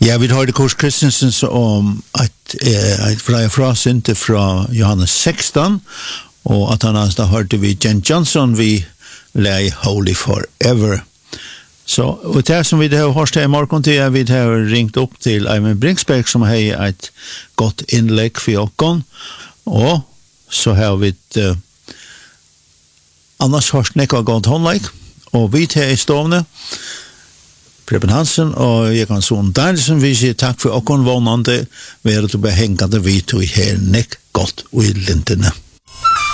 Ja, vi hørte Kors Kristensen om at fra synte fra Johannes 16, og at han da hørte vi Jen Johnson, vi lei Holy Forever. Så, og det som vi har hørt i morgen til, vi har ringt opp til Eivind Bringsberg, som har et godt innlegg for oss, og så har vi annars hørt nekva godt håndlegg, og vi til i stående, Preben Hansen og jeg kan sånn Danielsen, vi sier takk for oss vånande, vi er til å behengende vi tog her nekk godt og i lintene.